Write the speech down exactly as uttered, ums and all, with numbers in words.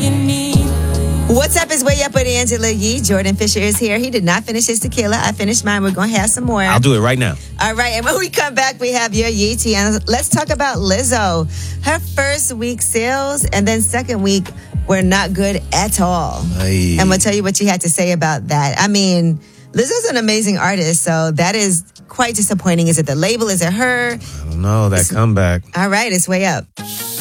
What's up is Way Up with Angela Yee. Jordan Fisher is here. He did not finish his tequila. I finished mine. We're going to have some more. I'll do it right now. All right. And when we come back, we have your Yee tea. And let's talk about Lizzo. Her first week sales and then second week were not good at all. Aye. And we'll tell you what she had to say about that. I mean, Lizzo's an amazing artist, so that is quite disappointing. Is it the label? Is it her? I don't know. That it's, comeback. All right. It's Way Up.